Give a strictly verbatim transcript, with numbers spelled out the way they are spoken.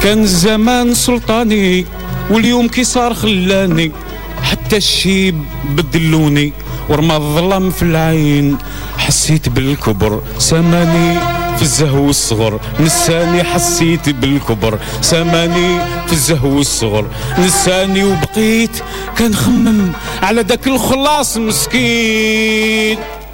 كان الزمان سلطاني واليوم كي صار خلاني، حتى الشيب بدلوني ورمى الظلام في العين، حسيت بالكبر ساماني في الزهو والصغر نساني، حسيت بالكبر ساماني في الزهو والصغر نساني، وبقيت كنخمم على داك الخلاص مسكين.